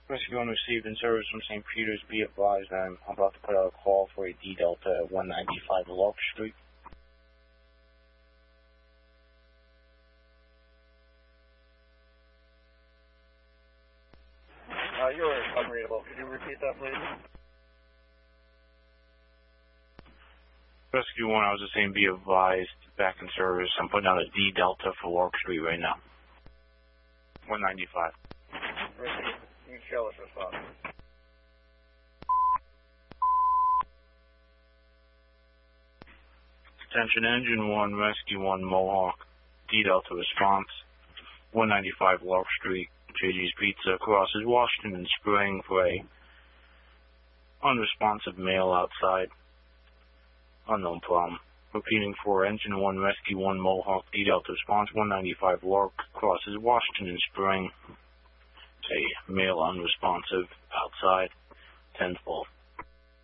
Rescue 1 received in service from St. Peter's. Be advised, I'm about to put out a call for a D Delta at 195 Lark Street. You're unreadable. Could you repeat that, please? Rescue 1, I was just saying be advised, back in service. I'm putting out a D Delta for Lark Street right now. 195. You can show us response. Attention Engine 1, Rescue 1, Mohawk. D Delta response. 195 Lark Street. JG's Pizza crosses Washington and Spring for a unresponsive male outside. Unknown problem. Repeating for Engine 1, Rescue 1, Mohawk, D Delta response, 195 Lark crosses Washington and Spring. A male unresponsive outside. 10-4.